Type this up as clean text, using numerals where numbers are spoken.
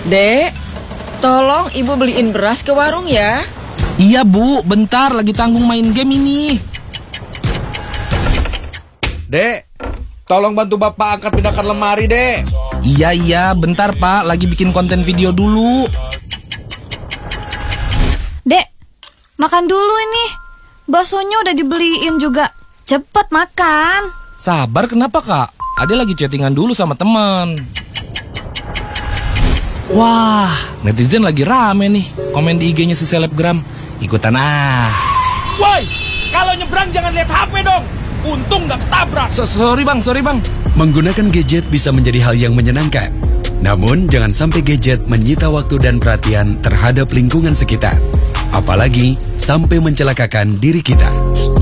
Dek, tolong ibu beliin beras ke warung ya. Iya bu, bentar lagi tanggung main game ini. Dek, tolong bantu bapak angkat pindahkan lemari, Dek. Iya, bentar pak, lagi bikin konten video dulu. Dek, makan dulu ini. Baksonya udah dibeliin juga. Cepet makan. Sabar kenapa kak? Ade lagi chattingan dulu sama teman. Wah, netizen lagi rame nih. Komen di IG-nya si selebgram. Ikutan ah. Woi, kalau nyebrang jangan lihat HP dong. Untung nggak ketabrak. Sorry bang. Menggunakan gadget bisa menjadi hal yang menyenangkan. Namun, jangan sampai gadget menyita waktu dan perhatian terhadap lingkungan sekitar. Apalagi sampai mencelakakan diri kita.